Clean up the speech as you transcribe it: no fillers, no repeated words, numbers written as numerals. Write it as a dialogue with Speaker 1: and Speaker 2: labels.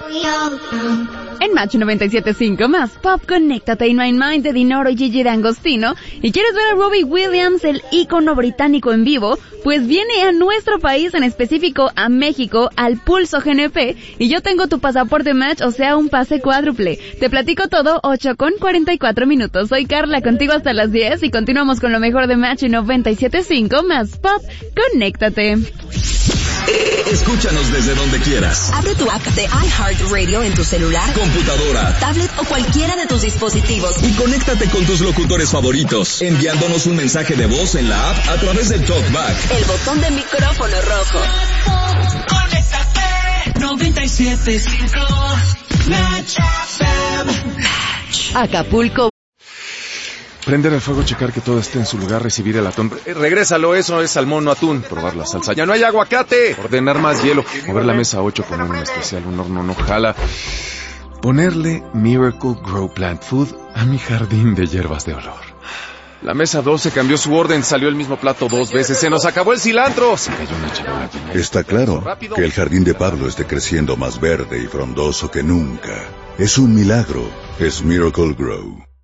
Speaker 1: En Match 97.5 más Pop, conéctate in My Mind de Dinoro y Gigi D'Angostino. ¿Y quieres ver a Robbie Williams, el ícono británico en vivo? Pues viene a nuestro país, en específico a México, al Pulso GNP. Y yo tengo tu pasaporte Match, o sea, un pase cuádruple. Te platico todo, 8:44. Soy Carla, contigo hasta las 10 y continuamos con lo mejor de Match 97.5 más Pop, conéctate.
Speaker 2: Escúchanos desde donde quieras.
Speaker 3: Abre tu app de iHeartRadio en tu celular,
Speaker 2: computadora,
Speaker 3: tablet o cualquiera de tus dispositivos.
Speaker 2: Y conéctate con tus locutores favoritos, enviándonos un mensaje de voz en la app a través del TalkBack.
Speaker 3: El botón de micrófono rojo.
Speaker 4: Conéctate 97.5 Match FM.
Speaker 1: Acapulco.
Speaker 5: Prender el fuego, checar que todo esté en su lugar, recibir el atún. Regrésalo, eso es salmón, no atún. Probar la salsa. ¡Ya no hay aguacate! Ordenar más hielo. Mover la mesa 8, poner un especial, un horno no jala. Ponerle Miracle Grow Plant Food a mi jardín de hierbas de olor. La mesa 12 cambió su orden, salió el mismo plato 2 veces. ¡Se nos acabó el cilantro! Se cayó una charola llena.
Speaker 6: Está claro que el jardín de Pablo esté creciendo más verde y frondoso que nunca. Es un milagro. Es Miracle Grow.